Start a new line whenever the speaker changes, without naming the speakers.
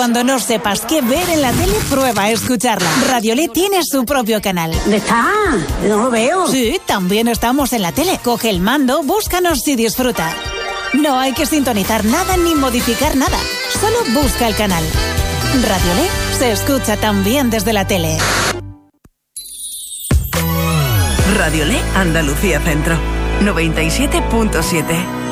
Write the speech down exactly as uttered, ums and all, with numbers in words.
Cuando no sepas qué ver en la tele, prueba a escucharla. Radiolé tiene su propio canal.
¿Dónde está? No lo veo.
Sí, también estamos en la tele. Coge el mando, búscanos y disfruta. No hay que sintonizar nada ni modificar nada. Solo busca el canal. Radiolé se escucha también desde la tele.
Radiolé Andalucía Centro, noventa y siete punto siete.